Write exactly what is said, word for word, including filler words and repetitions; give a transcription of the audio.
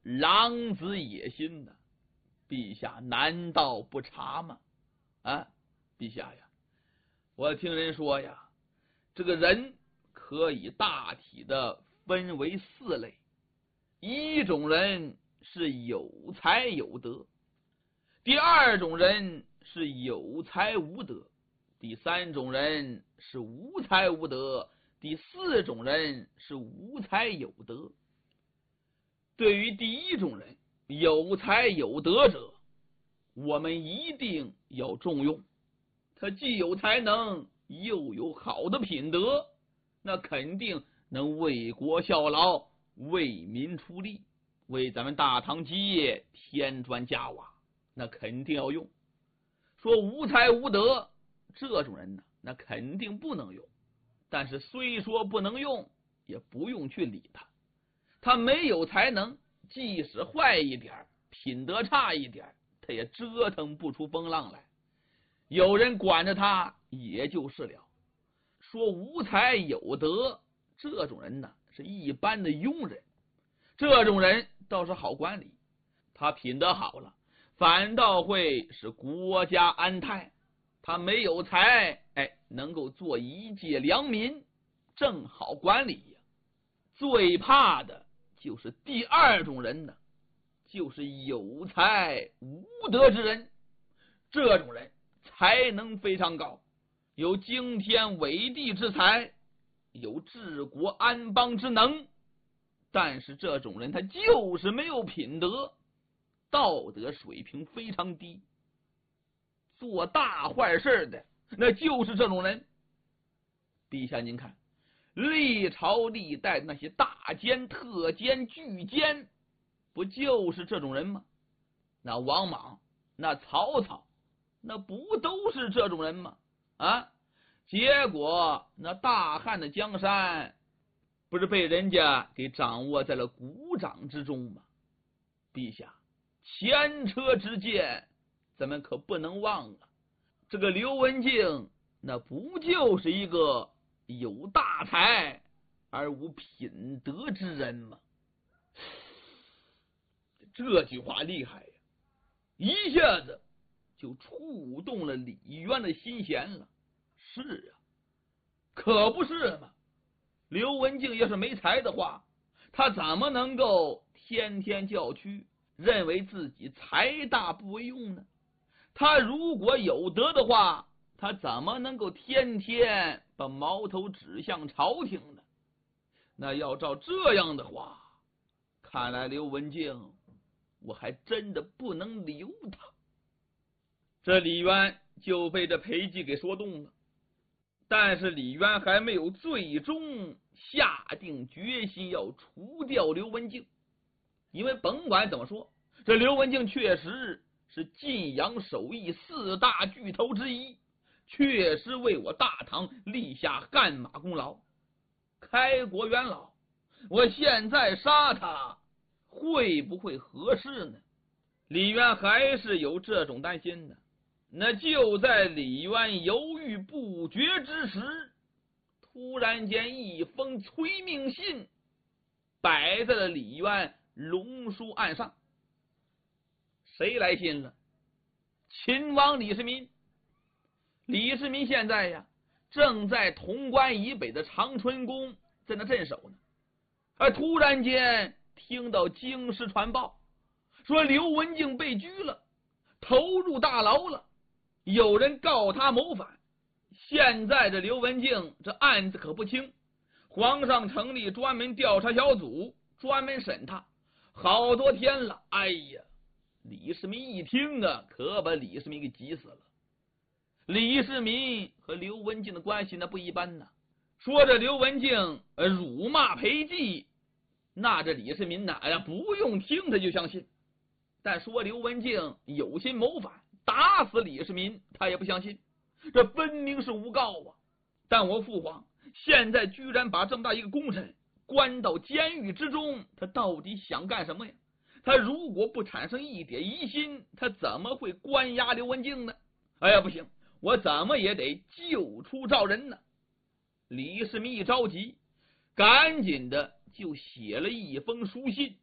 狼子野心呢？陛下难道不察吗？啊，陛下呀，我听人说呀，这个人可以大体的分为四类，一种人是有才有德，第二种人是有才无德，第三种人是无才无德，第四种人是无才有德。对于第一种人，有才有德者，我们一定要重用。他既有才能，又有好的品德，那肯定能为国效劳，为民出力，为咱们大唐基业添砖加瓦，那肯定要用。说无才无德这种人呢，那肯定不能用。但是虽说不能用，也不用去理他。他没有才能，即使坏一点，品德差一点，他也折腾不出风浪来。有人管着他也就是了。说无才有德这种人呢，是一般的庸人，这种人倒是好管理，他品德好了，反倒会使国家安泰。他没有才，哎，能够做一介良民，正好管理呀。最怕的就是第二种人呢，就是有才无德之人。这种人才能非常高，有惊天伟地之才，有治国安邦之能，但是这种人他就是没有品德，道德水平非常低，做大坏事的那就是这种人。陛下您看，历朝历代那些大奸特奸巨奸，不就是这种人吗？那王莽，那曹操，那不都是这种人吗？啊，结果那大汉的江山不是被人家给掌握在了股掌之中吗？陛下，前车之鉴咱们可不能忘了。这个刘文静那不就是一个有大才而无品德之人吗？这句话厉害呀，一下子就触动了李渊的心弦了。是啊，可不是嘛。刘文静要是没才的话，他怎么能够天天叫屈，认为自己才大不为用呢？他如果有德的话，他怎么能够天天把矛头指向朝廷呢？那要照这样的话，看来刘文静我还真的不能留他。这李渊就被这裴寂给说动了，但是李渊还没有最终下定决心要除掉刘文静。因为甭管怎么说，这刘文静确实是晋阳首义四大巨头之一，确实为我大唐立下汗马功劳，开国元老。我现在杀他会不会合适呢？李渊还是有这种担心的。那就在李渊犹豫不决之时，突然间一封催命信摆在了李渊龙书案上。谁来信了？秦王李世民。李世民现在呀，正在潼关以北的长春宫在那镇守呢。而突然间听到京师传报，说刘文静被拘了，投入大牢了，有人告他谋反。现在这刘文静这案子可不轻，皇上成立专门调查小组，专门审他好多天了。哎呀，李世民一听啊，可把李世民给急死了。李世民和刘文静的关系那不一般呢。说这刘文静呃辱骂裴寂，那这李世民呢，哎呀，不用听他就相信。但说刘文静有心谋反，打死李世民，他也不相信。这分明是诬告啊！但我父皇现在居然把这么大一个功臣关到监狱之中，他到底想干什么呀？他如果不产生一点疑心，他怎么会关押刘文静呢？哎呀，不行，我怎么也得救出赵人呢。李世民一着急，赶紧的就写了一封书信，